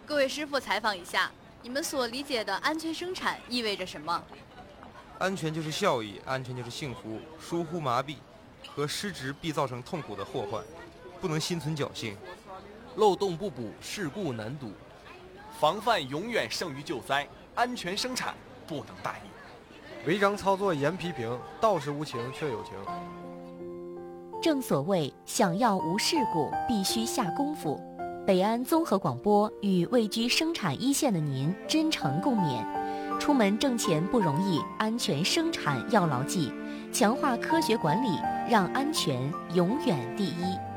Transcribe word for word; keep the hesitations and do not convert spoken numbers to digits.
各位师傅，采访一下，你们所理解的安全生产意味着什么？ 安全就是效益，安全就是幸福。疏忽麻痹和失职必造成痛苦的祸患，不能心存侥幸。 漏洞不补，事故难堵。 防范永远胜于救灾，安全生产不能大意。 违章操作严批评，道是无情却有情。 正所谓，想要无事故，必须下功夫。北安综合广播与位居生产一线的您真诚共勉。出门挣钱不容易，安全生产要牢记，强化科学管理，让安全永远第一。